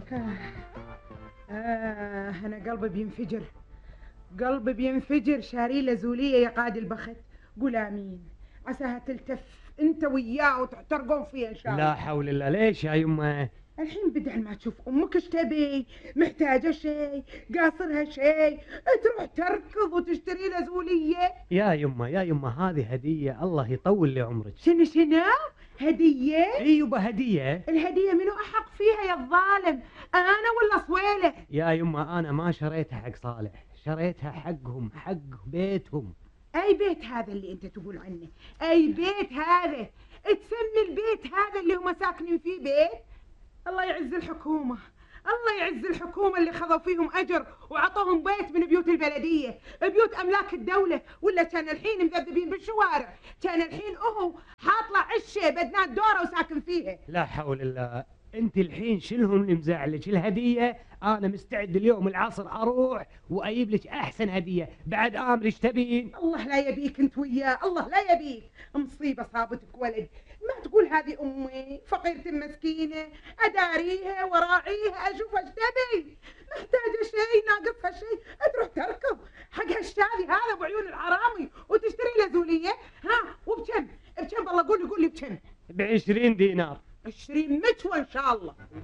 أنا قلبي بينفجر، قلبي بينفجر. شاري له زولية يا قاد البخت. قول آمين، عساها تلتف أنت وياه وتحترقون فيها إن شاء الله. لا حول الله. ليش يا يمه؟ الحين بدل ما تشوف أمك ايش تبي، محتاجة شيء، قاصرها شيء، تروح تركض وتشتري له زولية. يا يمه هذه هدية، الله يطول لي عمرك. شنو هدية؟ اي يبا هدية. الهدية منو أحق فيها يا الظالم، أنا ولا صويلة؟ يا يمه أنا ما شريتها حق صالح، شريتها حقهم، حق بيتهم. أي بيت هذا اللي أنت تقول عنه؟ أي بيت هذا؟ تسمي البيت هذا اللي هم ساكنين فيه بيت؟ الله يعز الحكومة، الله يعز الحكومة اللي خذوا فيهم أجر وعطوهم بيت من بيوت البلدية، بيوت أملاك الدولة. ولا كان الحين مذبذبين بالشوارع، كان الحين حاطلع عشة بدنات دورة وساكن فيها. لا حول الله. انت الحين شنهم اللي مزعلك؟ الهدية انا مستعد اليوم العصر اروح واجيب لك احسن هدية. بعد امر ايش تبين؟ الله لا يبيك انت وياه، الله لا يبيك. مصيبة صابتك ولد. ما تقول هذه امي فقيرة مسكينة، اداريها وراعيها اشوف ايش تبي. محتاجة شيء، ناقصها شيء، تروح تركض حق هالشاذي هذا بعيون الحرامي وتشتري له زولية. ها وبكم؟ بكم؟ والله قولي بكم. ب20 دينار. 20 متوى ان شاء الله.